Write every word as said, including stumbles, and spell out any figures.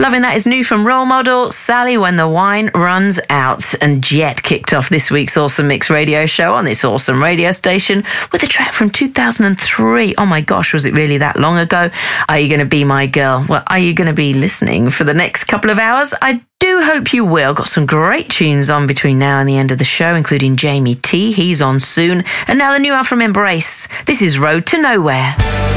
Loving that is new from Role Model, Sally When the Wine Runs Out. And Jet kicked off this week's Awesome Mix radio show on this awesome radio station with a track from two thousand three. Oh my gosh, was it really that long ago? Are You Gonna Be My Girl? Well, are you going to be listening for the next couple of hours? I do hope you will. Got some great tunes on between now and the end of the show, including Jamie T. He's on soon. And now the new one from Embrace. This is Road to Nowhere.